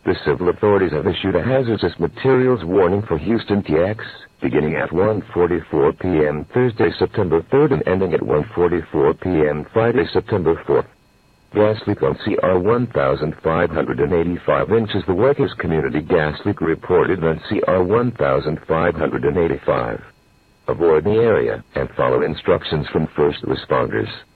The civil authorities have issued a hazardous materials warning for Houston TX, beginning at 1:44 p.m. Thursday, September 3rd and ending at 1:44 p.m. Friday, September 4th. Gas leak on CR 1585 inches. The Workers Community gas leak reported on CR 1585. Avoid the area and follow instructions from first responders.